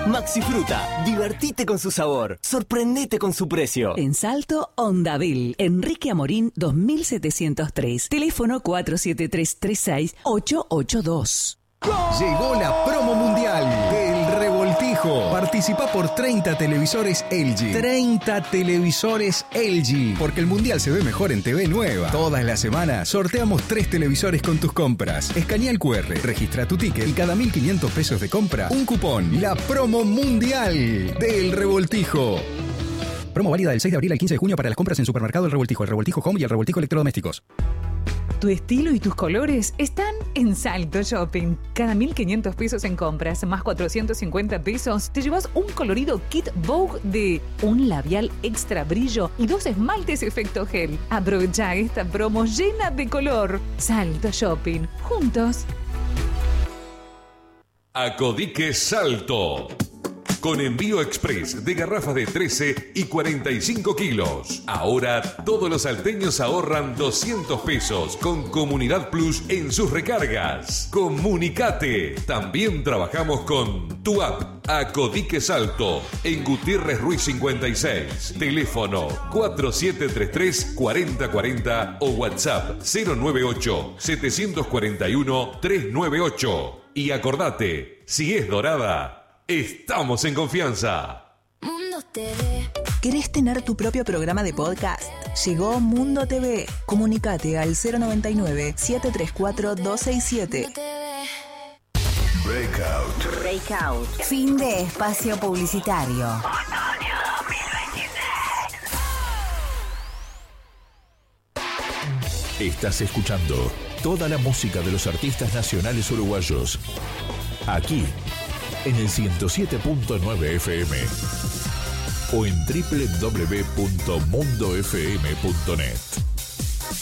Maxi Fruta, divertite con su sabor, sorprendete con su precio. En Salto, Ondaville, Enrique Amorín 2703, teléfono 47336-882. Llegó la promo mundial del Revoltijo. Participa por 30 televisores LG. 30 televisores LG. Porque el mundial se ve mejor en TV Nueva. Todas las semanas sorteamos 3 televisores con tus compras. Escanea el QR, registra tu ticket y cada 1.500 pesos de compra, un cupón. La promo mundial del Revoltijo. Promo válida del 6 de abril al 15 de junio para las compras en Supermercado El Revoltijo Home y El Revoltijo Electrodomésticos. Tu estilo y tus colores están en Salto Shopping. Cada 1.500 pesos en compras más 450 pesos te llevas un colorido kit Vogue de un labial extra brillo y 2 esmaltes efecto gel. Aprovecha esta promo llena de color. Salto Shopping. Juntos. Acodique Salto. Con envío express de garrafas de 13 y 45 kilos. Ahora todos los salteños ahorran 200 pesos con Comunidad Plus en sus recargas. Comunicate. También trabajamos con tu app Acodique Salto en Gutiérrez Ruiz 56. Teléfono 4733-4040 o WhatsApp 098-741-398. Y acordate, si es dorada, estamos en confianza. Mundo TV. ¿Querés tener tu propio programa de podcast? Llegó Mundo TV. Comunicate al 099-734-267. Breakout. Fin de espacio publicitario. Otoño 2026. Estás escuchando toda la música de los artistas nacionales uruguayos. Aquí, en el 107.9 FM o en www.mundofm.net.